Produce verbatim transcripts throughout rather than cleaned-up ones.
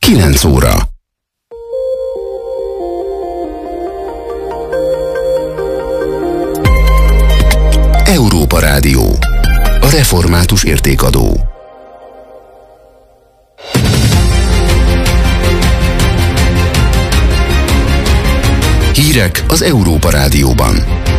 kilenc óra. Európa Rádió. A református értékadó. Hírek az Európa Rádióban.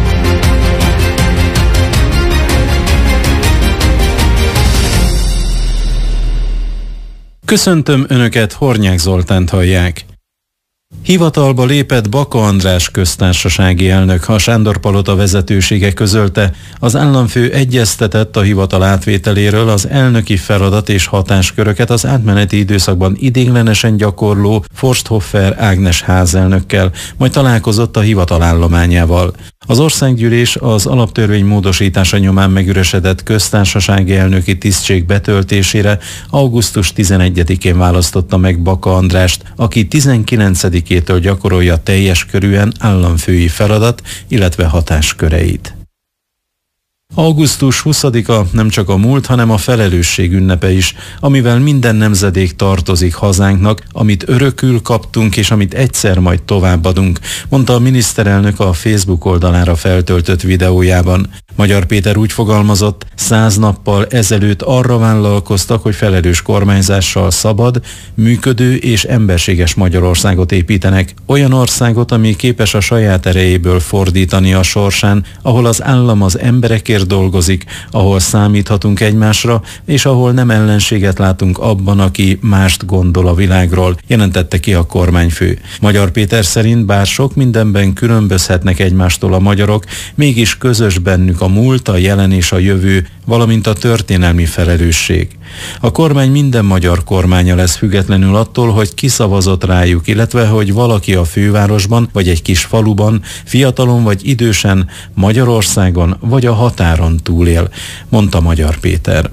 Köszöntöm Önöket, Hornyák Zoltánt hallják. Hivatalba lépett Baka András köztársasági elnök, a Sándor-palota vezetősége közölte, az államfő egyeztetett a hivatal átvételéről, az elnöki feladat és hatásköröket az átmeneti időszakban idéglenesen gyakorló Forsthoffer Ágnes házelnökkel, majd találkozott a hivatal állományával. Az országgyűlés az alaptörvény módosítása nyomán megüresedett köztársasági elnöki tisztség betöltésére augusztus tizenegyedikén választotta meg Baka Andrást, aki tizenkilencedikétől gyakorolja teljes körűen államfői feladat, illetve hatásköreit. augusztus huszadika nem csak a múlt, hanem a felelősség ünnepe is, amivel minden nemzedék tartozik hazánknak, amit örökül kaptunk és amit egyszer majd továbbadunk, mondta a miniszterelnök a Facebook oldalára feltöltött videójában. Magyar Péter úgy fogalmazott, száz nappal ezelőtt arra vállalkoztak, hogy felelős kormányzással szabad, működő és emberséges Magyarországot építenek. Olyan országot, ami képes a saját erejéből fordítani a sorsán, ahol az állam az emberekért dolgozik, ahol számíthatunk egymásra, és ahol nem ellenséget látunk abban, aki mást gondol a világról, jelentette ki a kormányfő. Magyar Péter szerint bár sok mindenben különbözhetnek egymástól a magyarok, mégis közös bennük a múlt, a jelen és a jövő, valamint a történelmi felelősség. A kormány minden magyar kormánya lesz, függetlenül attól, hogy ki szavazott rájuk, illetve hogy valaki a fővárosban vagy egy kis faluban, fiatalon vagy idősen, Magyarországon vagy a határon túlél, mondta Magyar Péter.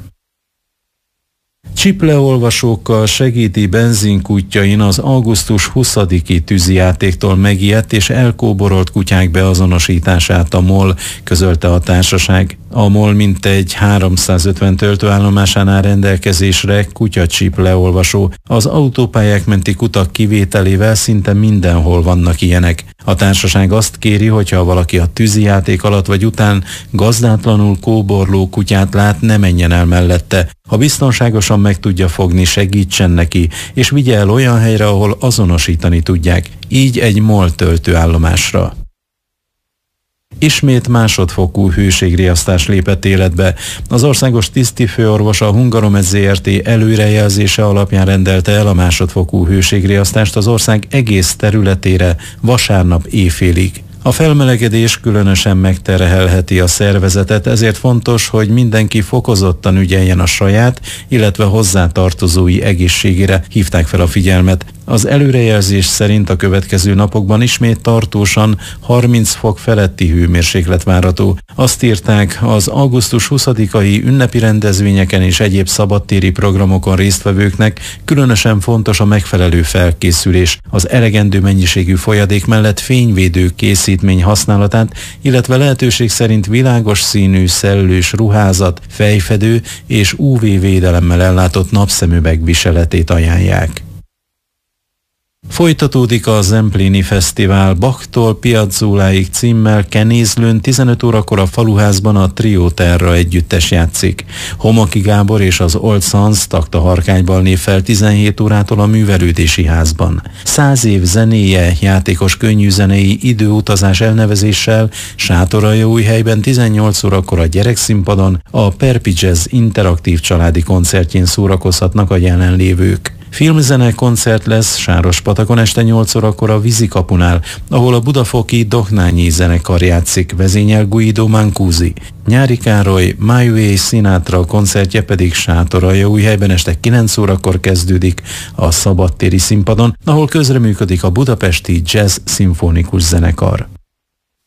Csipleolvasókkal segíti benzinkútjain az augusztus huszadiki tűzijátéktól megijedt és elkóborolt kutyák beazonosítását a MOL, közölte a társaság. A MOL mintegy háromszázötven töltőállomásán áll rendelkezésre kutyacsipleolvasó. Az autópályák menti kutak kivételével szinte mindenhol vannak ilyenek. A társaság azt kéri, hogyha valaki a tűzijáték alatt vagy után gazdátlanul kóborló kutyát lát, ne menjen el mellette. Ha biztonságosan meg tudja fogni, segítsen neki, és vigye el olyan helyre, ahol azonosítani tudják, így egy MOL töltőállomásra. Ismét másodfokú hőségriasztás lépett életbe. Az országos tisztifőorvos a Hungaromed zé er té előrejelzése alapján rendelte el a másodfokú hőségriasztást az ország egész területére vasárnap éjfélig. A felmelegedés különösen megterhelheti a szervezetet, ezért fontos, hogy mindenki fokozottan ügyeljen a saját, illetve hozzátartozói egészségére, hívták fel a figyelmet. Az előrejelzés szerint a következő napokban ismét tartósan harminc fok feletti hőmérséklet várható. Azt írták, az augusztus huszadikai ünnepi rendezvényeken és egyéb szabadtéri programokon résztvevőknek különösen fontos a megfelelő felkészülés, az elegendő mennyiségű folyadék mellett fényvédő készítmény használatát, illetve lehetőség szerint világos színű szellős ruházat, fejfedő és ú vé védelemmel ellátott napszemüveg viseletét ajánlják. Folytatódik a Zempléni Fesztivál Bachtól Piazzuláig címmel Kenézlőn. tizenöt órakor a Faluházban a Trio Terra együttes játszik. Homaki Gábor és az Old Sons Takta Harkányban lép fel tizenhét órától a Művelődési Házban. Száz év zenéje, játékos könnyűzenei időutazás elnevezéssel Sátoraljaújhelyben tizennyolc órakor a Gyerekszínpadon a Perpi Jazz interaktív családi koncertjén szórakozhatnak a jelenlévők. Filmzene koncert lesz Sárospatakon este nyolc órakor a Vízikapunál, ahol a budafoki Dohnányi zenekar játszik, vezényel Guido Mancusi. Nyári Károly, My Way Sinatra koncertje pedig Sátoraljaújhelyben este kilenc órakor kezdődik a szabadtéri színpadon, ahol közreműködik a budapesti Jazz Szimfonikus Zenekar.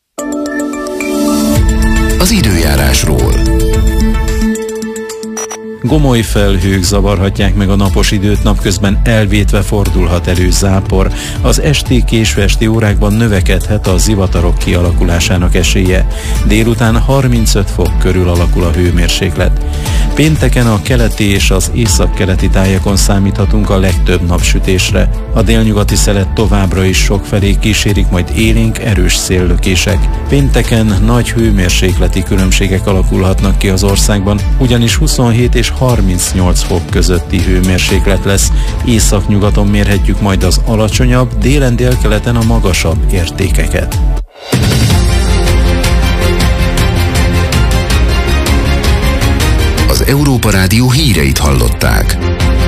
Az időjárásról. Gomoly felhők zavarhatják meg a napos időt, napközben elvétve fordulhat elő zápor. Az esti, késő esti órákban növekedhet a zivatarok kialakulásának esélye. Délután harmincöt fok körül alakul a hőmérséklet. Pénteken a keleti és az északkeleti tájakon számíthatunk a legtöbb napsütésre. A délnyugati szelet továbbra is sokfelé kísérik majd élénk, erős széllökések. Pénteken nagy hőmérsékleti különbségek alakulhatnak ki az országban, ugyanis huszonhét és harmincnyolc fok közötti hőmérséklet lesz. Északnyugaton mérhetjük majd az alacsonyabb, délen délkeleten a magasabb értékeket. Az Európa Rádió híreit hallották.